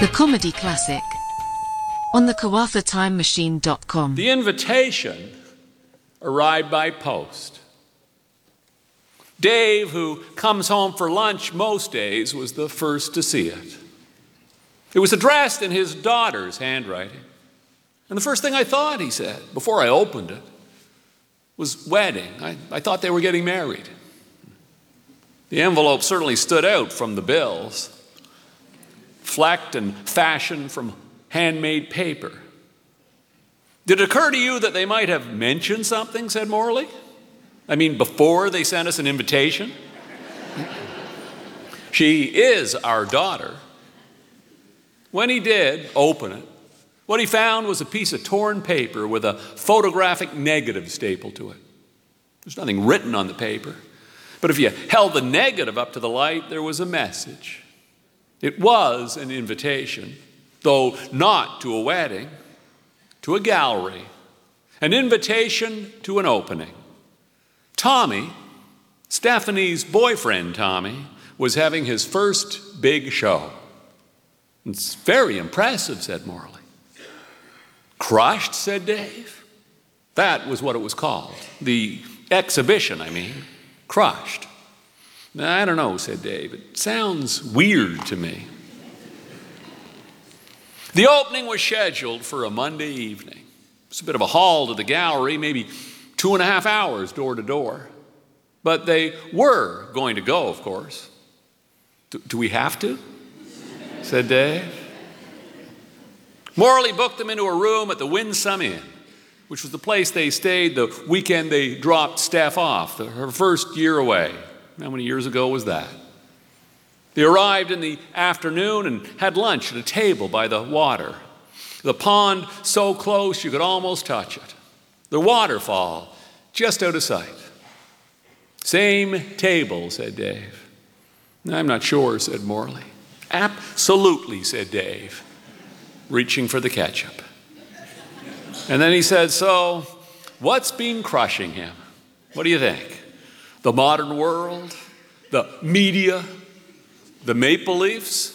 The comedy classic on the KawafaTimeMachine.com. The invitation arrived by post. Dave, who comes home for lunch most days, was the first to see it. It was addressed in his daughter's handwriting. And the first thing I thought, he said, before I opened it, was wedding. I thought they were getting married. The envelope certainly stood out from the bills, flecked and fashioned from handmade paper. Did it occur to you that they might have mentioned something, said Morley? I mean, before they sent us an invitation? She is our daughter. When he did open it, what he found was a piece of torn paper with a photographic negative stapled to it. There's nothing written on the paper, but if you held the negative up to the light, there was a message. It was an invitation, though not to a wedding, to a gallery, an invitation to an opening. Tommy, Stephanie's boyfriend Tommy, was having his first big show. It's very impressive, said Morley. Crushed, said Dave. That was what it was called. The exhibition, Crushed. I don't know, said Dave. It sounds weird to me. The opening was scheduled for a Monday evening. It's a bit of a haul to the gallery, maybe 2.5 hours door to door. But they were going to go, of course. Do we have to? Said Dave. Morley booked them into a room at the Winsome Inn, which was the place they stayed the weekend they dropped Steph off, her first year away. How many years ago was that? They arrived in the afternoon and had lunch at a table by the water. The pond so close you could almost touch it. The waterfall just out of sight. Same table, said Dave. I'm not sure, said Morley. Absolutely, said Dave, reaching for the ketchup. And then he said, so what's been crushing him? What do you think? The modern world? The media? The Maple Leafs?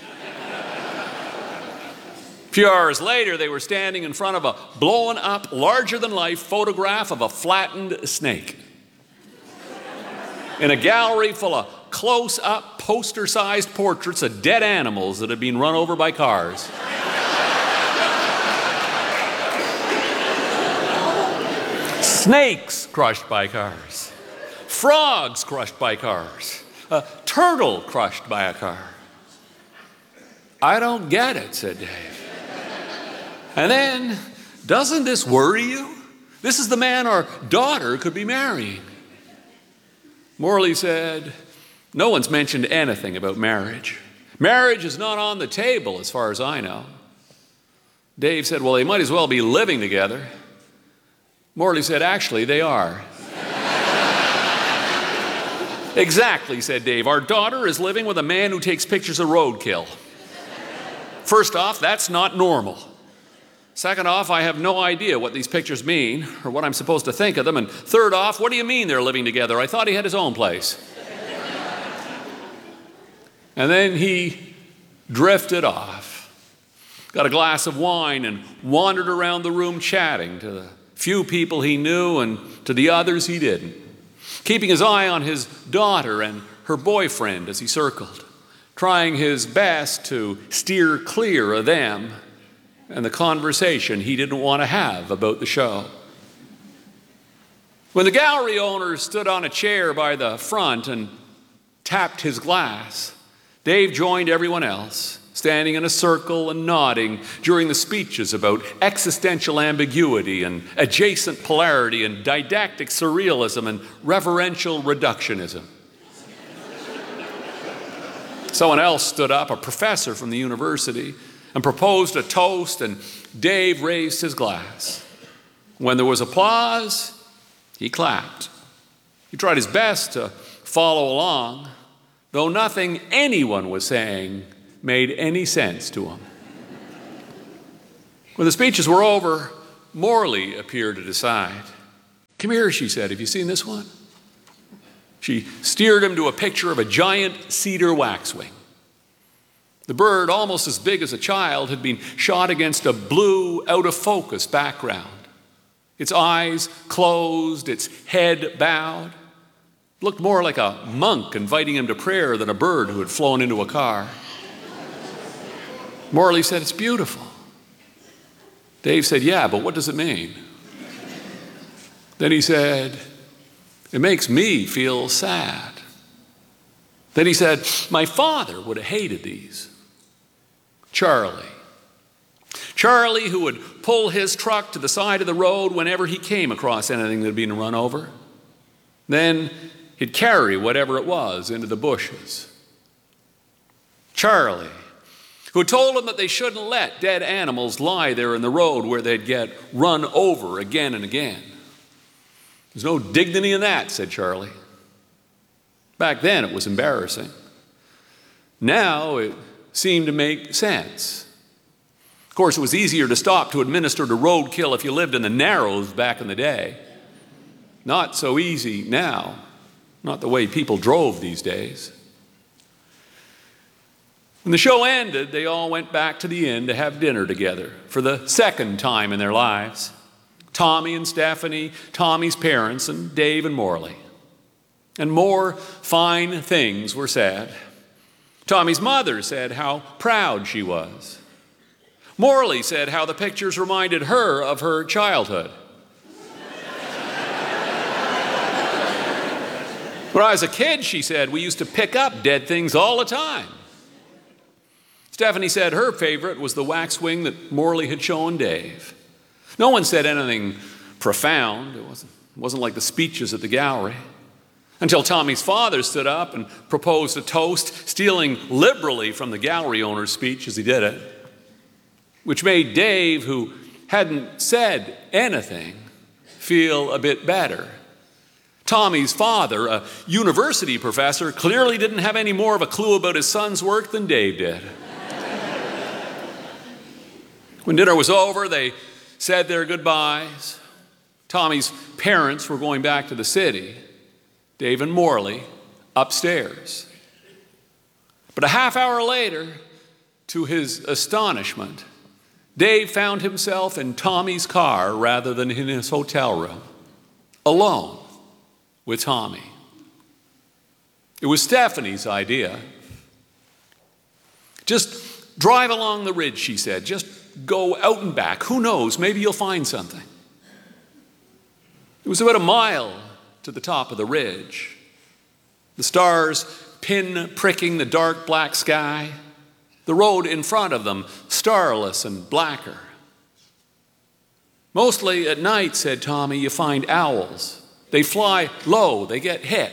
A few hours later, they were standing in front of a blown-up, larger-than-life photograph of a flattened snake in a gallery full of close-up, poster-sized portraits of dead animals that had been run over by cars. Snakes crushed by cars. Frogs crushed by cars. A turtle crushed by a car. I don't get it, said Dave. And then, doesn't this worry you? This is the man our daughter could be marrying. Morley said, no one's mentioned anything about marriage. Marriage is not on the table as far as I know. Dave said, well, they might as well be living together. Morley said, actually, they are. Exactly, said Dave. Our daughter is living with a man who takes pictures of roadkill. First off, that's not normal. Second off, I have no idea what these pictures mean or what I'm supposed to think of them. And third off, what do you mean they're living together? I thought he had his own place. And then he drifted off, got a glass of wine and wandered around the room chatting to the few people he knew and to the others he didn't, keeping his eye on his daughter and her boyfriend as he circled, trying his best to steer clear of them and the conversation he didn't want to have about the show. When the gallery owner stood on a chair by the front and tapped his glass, Dave joined everyone else, standing in a circle and nodding during the speeches about existential ambiguity and adjacent polarity and didactic surrealism and reverential reductionism. Someone else stood up, a professor from the university, and proposed a toast, and Dave raised his glass. When there was applause, he clapped. He tried his best to follow along, though nothing anyone was saying made any sense to him. When the speeches were over, Morley appeared to decide. Come here, she said. Have you seen this one? She steered him to a picture of a giant cedar waxwing. The bird, almost as big as a child, had been shot against a blue, out-of-focus background. Its eyes closed, its head bowed. It looked more like a monk inviting him to prayer than a bird who had flown into a car. Morley said, "It's beautiful." Dave said, "Yeah, but what does it mean?" Then he said, "It makes me feel sad." Then he said, "My father would have hated these." Charlie, who would pull his truck to the side of the road whenever he came across anything that had been run over. Then he'd carry whatever it was into the bushes. Charlie, who told him that they shouldn't let dead animals lie there in the road where they'd get run over again and again. "There's no dignity in that," said Charlie. Back then it was embarrassing. Now it seemed to make sense. Of course, it was easier to stop to administer to roadkill if you lived in the Narrows back in the day. Not so easy now. Not the way people drove these days. When the show ended, they all went back to the inn to have dinner together for the second time in their lives. Tommy and Stephanie, Tommy's parents, and Dave and Morley. And more fine things were said. Tommy's mother said how proud she was. Morley said how the pictures reminded her of her childhood. "When I was a kid," she said, "we used to pick up dead things all the time." Stephanie said her favorite was the waxwing that Morley had shown Dave. No one said anything profound. It wasn't like the speeches at the gallery. Until Tommy's father stood up and proposed a toast, stealing liberally from the gallery owner's speech as he did it, which made Dave, who hadn't said anything, feel a bit better. Tommy's father, a university professor, clearly didn't have any more of a clue about his son's work than Dave did. When dinner was over, they said their goodbyes. Tommy's parents were going back to the city. Dave and Morley upstairs. But a half hour later, to his astonishment, Dave found himself in Tommy's car rather than in his hotel room, alone with Tommy. It was Stephanie's idea. "Just drive along the ridge," she said. "Just go out and back. Who knows, maybe you'll find something." It was about a mile to the top of the ridge, the stars pin-pricking the dark black sky, the road in front of them starless and blacker. "Mostly at night," said Tommy, "you find owls. They fly low, they get hit."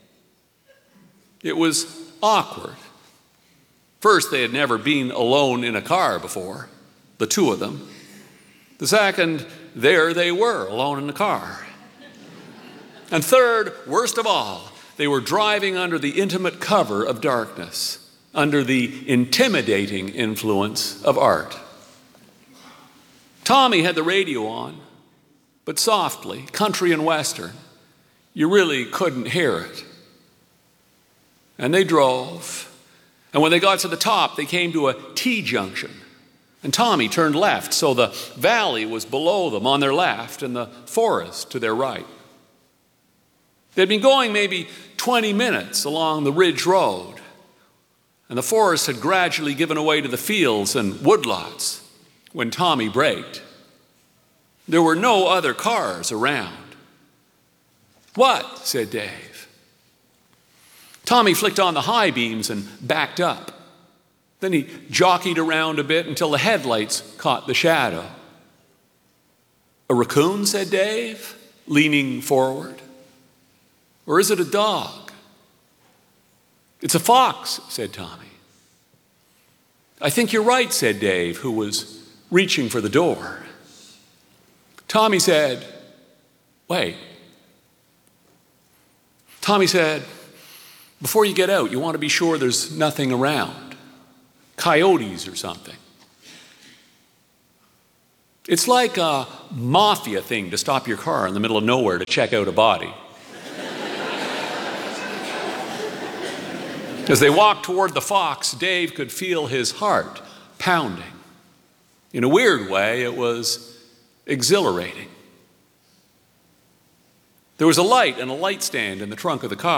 It was awkward. First, they had never been alone in a car before, the two of them. The second, there they were, alone in the car. And third, worst of all, they were driving under the intimate cover of darkness, under the intimidating influence of art. Tommy had the radio on, but softly, country and western. You really couldn't hear it. And they drove, and when they got to the top, they came to a T-junction. And Tommy turned left, so the valley was below them on their left and the forest to their right. They'd been going maybe 20 minutes along the ridge road, and the forest had gradually given way to the fields and woodlots when Tommy braked. There were no other cars around. "What?" said Dave. Tommy flicked on the high beams and backed up. Then he jockeyed around a bit until the headlights caught the shadow. "A raccoon?" said Dave, leaning forward. "Or is it a dog?" "It's a fox," said Tommy. "I think you're right," said Dave, who was reaching for the door. Tommy said, "Wait." Tommy said, "Before you get out, you want to be sure there's nothing around. Coyotes or something. It's like a mafia thing to stop your car in the middle of nowhere to check out a body." As they walked toward the Fox, Dave could feel his heart pounding. In a weird way, it was exhilarating. There was a light and a light stand in the trunk of the car.